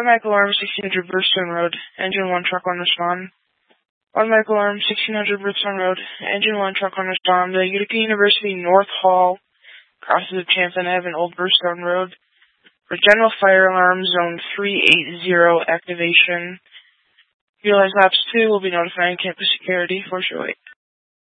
Automatic alarm 1600 Bridgestone Road. Engine 1 truck on respond. Automatic alarm 1600 Bridgestone Road. Engine 1 truck on respond. The Utica University North Hall crosses of Champlain Ave and Old Bridgestone Road. For general fire alarm, zone 380 activation. Utilize laps 2 will be notifying campus security for sure.